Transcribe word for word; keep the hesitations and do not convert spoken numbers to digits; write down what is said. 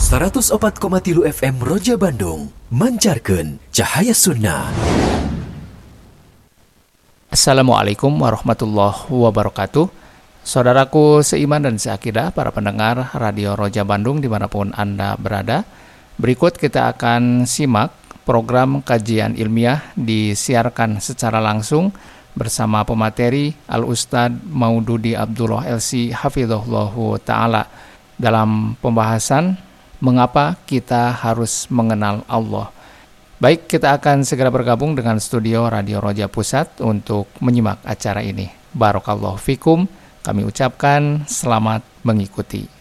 seratus opat koma tilu F M Roja Bandung, mancarkeun cahaya sunnah. Assalamualaikum warahmatullahi wabarakatuh. Saudaraku seiman dan seakidah, para pendengar Radio Roja Bandung dimanapun Anda berada, berikut kita akan simak program kajian ilmiah disiarkan secara langsung bersama pemateri Al-Ustadz Maududi Abdullah L C Hafizahullahu Ta'ala dalam pembahasan mengapa kita harus mengenal Allah. Baik, kita akan segera bergabung dengan studio Radio Roja Pusat untuk menyimak acara ini. Barakallahu fikum, kami ucapkan selamat mengikuti.